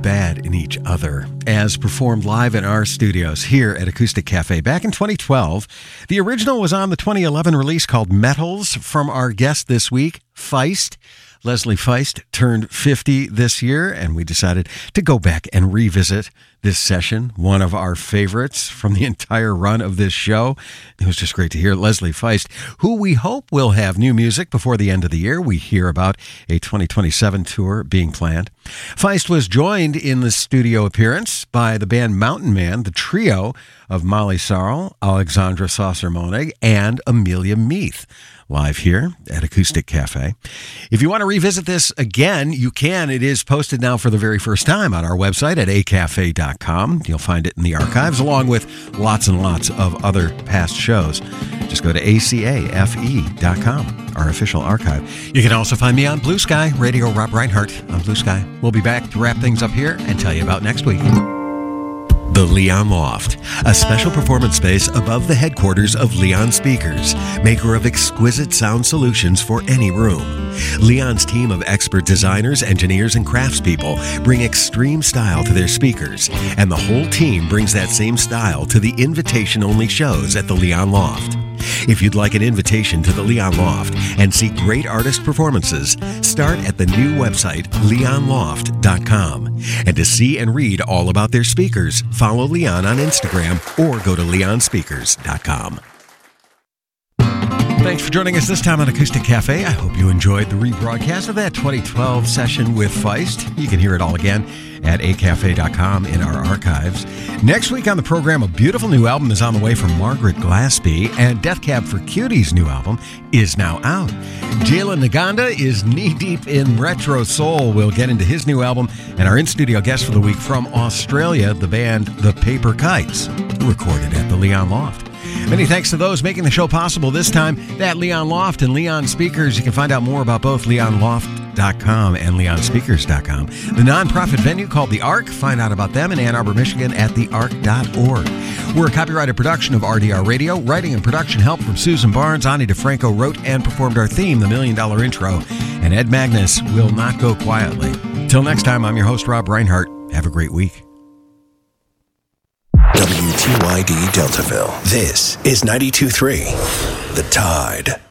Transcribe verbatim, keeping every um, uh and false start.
bad in each other, as performed live in our studios here at Acoustic Cafe back in twenty twelve. The original was on the twenty eleven release called Metals from our guest this week, Feist. Leslie Feist turned fifty this year, and we decided to go back and revisit this session, one of our favorites from the entire run of this show. It was just great to hear Leslie Feist, who we hope will have new music before the end of the year. We hear about a twenty twenty-seven tour being planned. Feist was joined in the studio appearance by the band Mountain Man, the trio of Molly Sarl, Alexandra Saucer-Monig, and Amelia Meath, live here at Acoustic Cafe. If you want to revisit this again, you can. It is posted now for the very first time on our website at a cafe dot com. You'll find it in the archives, along with lots and lots of other past shows. Just go to a cafe dot com, our official archive. You can also find me on Blue Sky, Radio Rob Reinhardt on Blue Sky. We'll be back to wrap things up here and tell you about next week. The Leon Loft, a special performance space above the headquarters of Leon Speakers, maker of exquisite sound solutions for any room. Leon's team of expert designers, engineers, and craftspeople bring extreme style to their speakers, and the whole team brings that same style to the invitation-only shows at the Leon Loft. If you'd like an invitation to the Leon Loft and see great artist performances, start at the new website, leon loft dot com. And to see and read all about their speakers, follow Leon on Instagram or go to leon speakers dot com. Thanks for joining us this time on Acoustic Cafe. I hope you enjoyed the rebroadcast of that twenty twelve session with Feist. You can hear it all again at a cafe dot com in our archives. Next week on the program, a beautiful new album is on the way from Margaret Glaspie, and Death Cab for Cutie's new album is now out. Jalen Naganda is knee-deep in retro soul. We'll get into his new album, and our in-studio guest for the week from Australia, the band The Paper Kites, recorded at the Leon Loft. Many thanks to those making the show possible this time, that Leon Loft and Leon Speakers. You can find out more about both leon loft dot com and leon speakers dot com. The nonprofit venue called The Ark. Find out about them in Ann Arbor, Michigan at the ark dot org. We're a copyrighted production of R D R Radio. Writing and production help from Susan Barnes. Ani DeFranco wrote and performed our theme, The Million Dollar Intro. And Ed Magnus will not go quietly. Till next time, I'm your host, Rob Reinhardt. Have a great week. W T Y D Deltaville. This is ninety-two point three The Tide.